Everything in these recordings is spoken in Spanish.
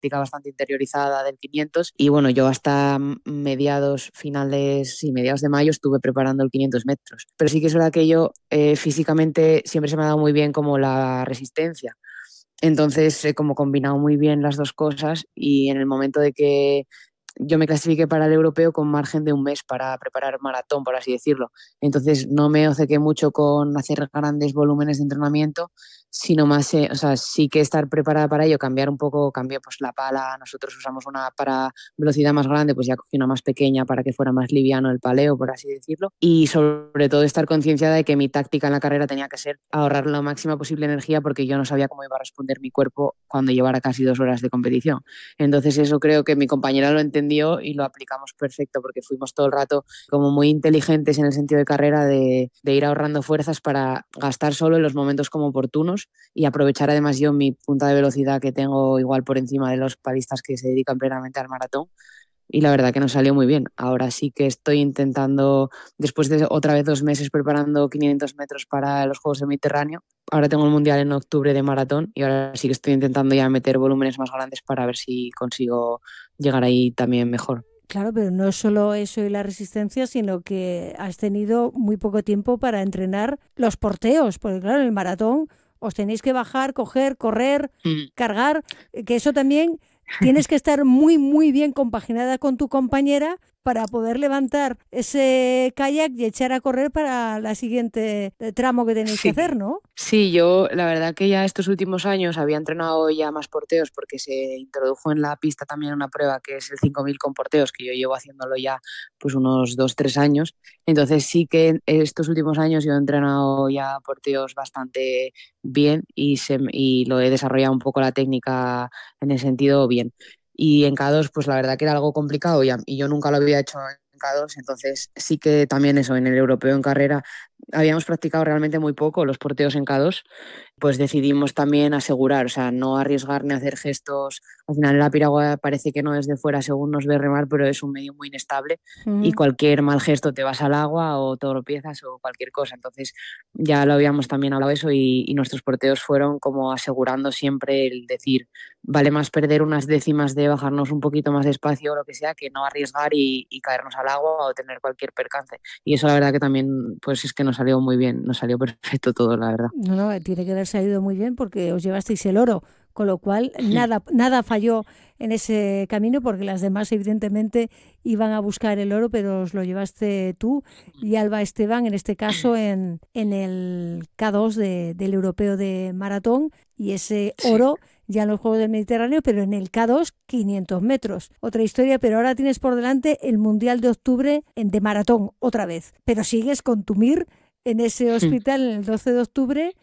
práctica bastante interiorizada del 500 y bueno, yo hasta mediados de mayo estuve preparando el 500 metros. Pero sí que es verdad que yo físicamente siempre se me ha dado muy bien como la resistencia. Entonces he como combinado muy bien las dos cosas y en el momento de que yo me clasifiqué para el europeo con margen de un mes para preparar maratón, por así decirlo. Entonces no me obcequé mucho con hacer grandes volúmenes de entrenamiento, sino más, o sea, sí que estar preparada para ello, cambiar un poco, cambié pues la pala, nosotros usamos una para velocidad más grande, pues ya cogí una más pequeña para que fuera más liviano el paleo, por así decirlo, y sobre todo estar concienciada de que mi táctica en la carrera tenía que ser ahorrar la máxima posible energía porque yo no sabía cómo iba a responder mi cuerpo cuando llevara casi 2 horas de competición. Entonces eso creo que mi compañera lo entendió y lo aplicamos perfecto porque fuimos todo el rato como muy inteligentes en el sentido de carrera de ir ahorrando fuerzas para gastar solo en los momentos como oportunos y aprovechar además yo mi punta de velocidad que tengo igual por encima de los padistas que se dedican plenamente al maratón. Y la verdad que nos salió muy bien. Ahora sí que estoy intentando, después de otra vez 2 meses preparando 500 metros para los Juegos del Mediterráneo, ahora tengo el Mundial en octubre de maratón y ahora sí que estoy intentando ya meter volúmenes más grandes para ver si consigo llegar ahí también mejor. Claro, pero no es solo eso y la resistencia, sino que has tenido muy poco tiempo para entrenar los porteos, porque claro, en el maratón os tenéis que bajar, coger, correr, Mm. cargar, que eso también tienes que estar muy, muy bien compaginada con tu compañera para poder levantar ese kayak y echar a correr para la siguiente tramo que tenéis que hacer, Sí. ¿no? Sí, yo la verdad que ya estos últimos años había entrenado ya más porteos porque se introdujo en la pista también una prueba que es el 5000 con porteos, que yo llevo haciéndolo ya pues unos 2, 3 años. Entonces sí que estos últimos años yo he entrenado ya porteos bastante bien y lo he desarrollado un poco la técnica en el sentido bien. Y en K2 pues la verdad que era algo complicado y yo nunca lo había hecho en K2, entonces sí que también eso, en el europeo en carrera habíamos practicado realmente muy poco los porteos en K2, pues decidimos también asegurar, o sea, no arriesgar ni hacer gestos. Al final la piragua parece que no desde fuera según nos ve remar, pero es un medio muy inestable y Mm. cualquier mal gesto te vas al agua o te tropiezas o cualquier cosa. Entonces ya lo habíamos también hablado eso y nuestros porteos fueron como asegurando siempre el decir, vale más perder unas décimas de bajarnos un poquito más despacio o lo que sea que no arriesgar y caernos al agua o tener cualquier percance. Y eso la verdad que también, pues es que nos salió muy bien, nos salió perfecto todo, la verdad. No, no, tiene que haber salido muy bien porque os llevasteis el oro, con lo cual nada, nada falló en ese camino porque las demás evidentemente iban a buscar el oro, pero os lo llevaste tú y Alba Esteban, en este caso en el K2 del Europeo de Maratón y ese Sí. oro ya en los Juegos del Mediterráneo, pero en el K2 500 metros. Otra historia, pero ahora tienes por delante el Mundial de Octubre de Maratón otra vez, pero sigues con tu MIR en ese hospital el 12 de octubre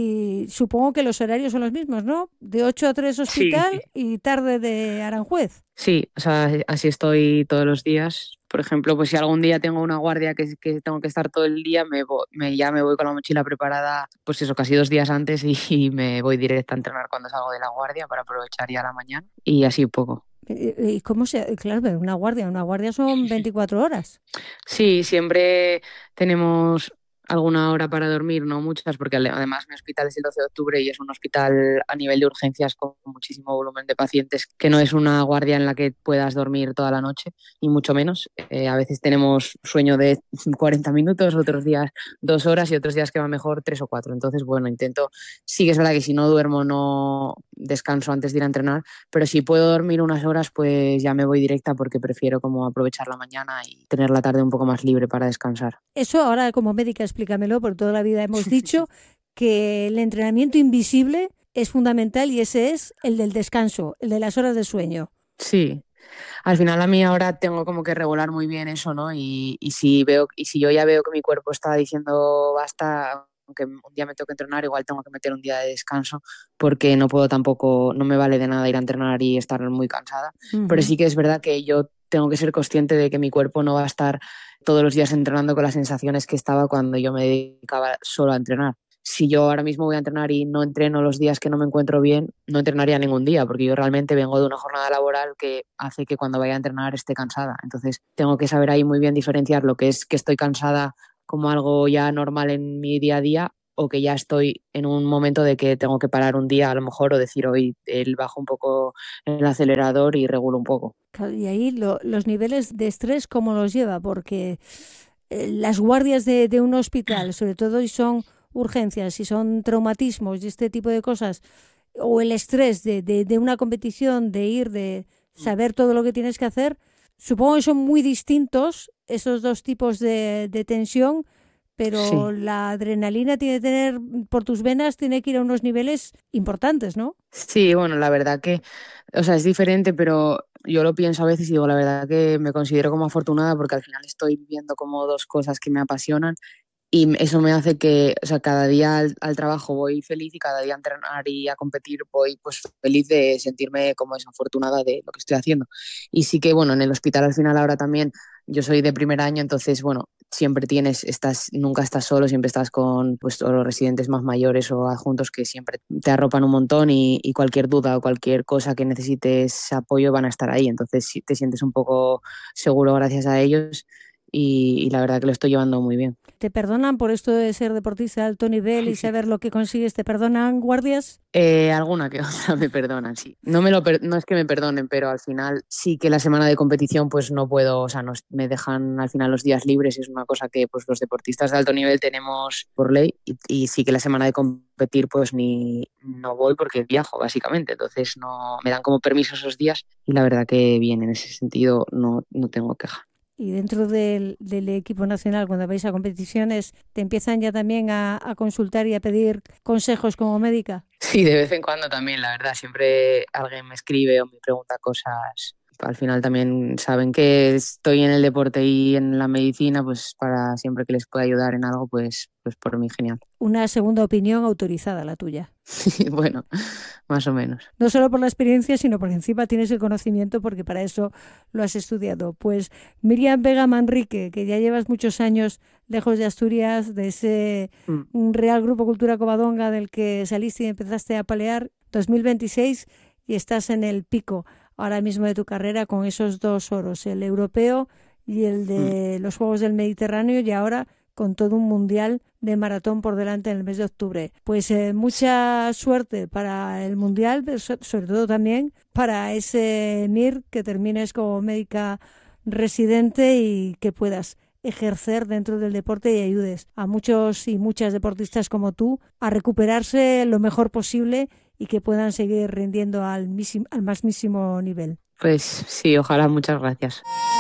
y supongo que los horarios son los mismos, ¿no? De 8 a 3 Sí, hospital y tarde de Aranjuez. sí, o sea, así estoy todos los días. Por ejemplo, pues si algún día tengo una guardia que tengo que estar todo el día, ya me voy con la mochila preparada, pues eso, casi 2 días antes y me voy directa a entrenar cuando salgo de la guardia para aprovechar ya la mañana y así un poco. ¿Y cómo se...? Claro, pero una guardia son 24 horas. Sí, siempre tenemos alguna hora para dormir, no muchas, porque además mi hospital es el 12 de octubre y es un hospital a nivel de urgencias con muchísimo volumen de pacientes, que no es una guardia en la que puedas dormir toda la noche, y mucho menos. A veces tenemos sueño de 40 minutos, otros días 2 horas y otros días que va mejor 3 o 4. Entonces, bueno, sí que es verdad que si no duermo no descanso antes de ir a entrenar, pero si puedo dormir unas horas, pues ya me voy directa porque prefiero como aprovechar la mañana y tener la tarde un poco más libre para descansar. Eso ahora como médica explícamelo, porque toda la vida hemos dicho que el entrenamiento invisible es fundamental y ese es el del descanso, el de las horas de sueño. Sí, al final a mí ahora tengo como que regular muy bien eso, ¿no? Y si yo ya veo que mi cuerpo está diciendo basta, aunque un día me toque entrenar, igual tengo que meter un día de descanso porque no puedo tampoco, no me vale de nada ir a entrenar y estar muy cansada. Uh Pero -huh. sí que es verdad que yo tengo que ser consciente de que mi cuerpo no va a estar todos los días entrenando con las sensaciones que estaba cuando yo me dedicaba solo a entrenar. Si yo ahora mismo voy a entrenar y no entreno los días que no me encuentro bien, no entrenaría ningún día, porque yo realmente vengo de una jornada laboral que hace que cuando vaya a entrenar esté cansada. Entonces tengo que saber ahí muy bien diferenciar lo que es que estoy cansada como algo ya normal en mi día a día o que ya estoy en un momento de que tengo que parar un día a lo mejor o decir hoy bajo un poco el acelerador y regulo un poco. Claro, y ahí los niveles de estrés, ¿cómo los lleva? Porque las guardias de un hospital, sobre todo si son urgencias, si son traumatismos y este tipo de cosas, o el estrés de una competición, de ir, de saber todo lo que tienes que hacer, supongo que son muy distintos esos dos tipos de tensión, pero Sí, la adrenalina tiene que tener, por tus venas, tiene que ir a unos niveles importantes, ¿no? sí, bueno, la verdad que, o sea, es diferente, pero yo lo pienso a veces y digo, la verdad que me considero como afortunada porque al final estoy viviendo como dos cosas que me apasionan. Y eso me hace que, o sea, cada día al trabajo voy feliz y cada día a entrenar y a competir voy pues feliz de sentirme como desafortunada de lo que estoy haciendo. Y sí que, bueno, en el hospital al final ahora también yo soy de primer año, entonces, bueno, siempre nunca estás solo, siempre estás con pues todos los residentes más mayores o adjuntos que siempre te arropan un montón y cualquier duda o cualquier cosa que necesites apoyo van a estar ahí. Entonces sí te sientes un poco seguro gracias a ellos y la verdad que lo estoy llevando muy bien. ¿Te perdonan por esto de ser deportista de alto nivel y saber lo que consigues? ¿Te perdonan guardias? Alguna que otra me perdonan, sí. No es que me perdonen, pero al final sí que la semana de competición pues no puedo, o sea, me dejan al final los días libres, es una cosa que pues los deportistas de alto nivel tenemos por ley y sí que la semana de competir pues no voy porque viajo básicamente, entonces no me dan como permiso esos días y la verdad que bien, en ese sentido no tengo queja. Y dentro del equipo nacional, cuando vais a competiciones, ¿te empiezan ya también a consultar y a pedir consejos como médica? Sí, de vez en cuando también, la verdad. Siempre alguien me escribe o me pregunta cosas. Al final también saben que estoy en el deporte y en la medicina, pues para siempre que les pueda ayudar en algo, pues por mí genial. Una segunda opinión autorizada, la tuya. Bueno, más o menos. No solo por la experiencia, sino porque encima tienes el conocimiento, porque para eso lo has estudiado. Pues Miriam Vega Manrique, que ya llevas muchos años lejos de Asturias, de ese Mm. Real Grupo Cultura Covadonga del que saliste y empezaste a palear, 2026, y estás en el pico ahora mismo de tu carrera con esos dos oros, el europeo y el Mm. de los Juegos del Mediterráneo, y ahora con todo un mundial de maratón por delante en el mes de octubre. Pues mucha suerte para el mundial, pero sobre todo también para ese MIR, que termines como médica residente y que puedas ejercer dentro del deporte y ayudes a muchos y muchas deportistas como tú a recuperarse lo mejor posible y que puedan seguir rindiendo al mismísimo nivel. Pues sí, ojalá, muchas gracias.